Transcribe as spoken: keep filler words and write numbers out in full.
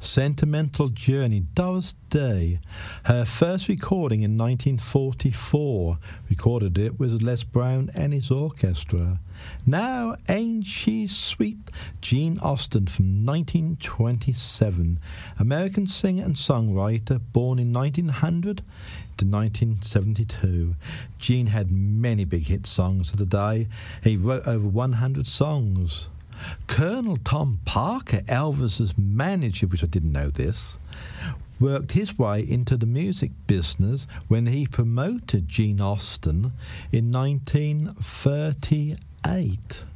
Sentimental Journey, Doris Day. Her first recording in nineteen forty-four. Recorded it with Les Brown and his orchestra. Now Ain't She Sweet, Jane Austen from nineteen twenty-seven. American singer and songwriter, born in nineteen hundred to nineteen seventy-two. Gene had many big hit songs of the day. He wrote over one hundred songs. Colonel Tom Parker, Elvis's manager, which I didn't know this, worked his way into the music business when he promoted Jane Austen in nineteen thirty-eight.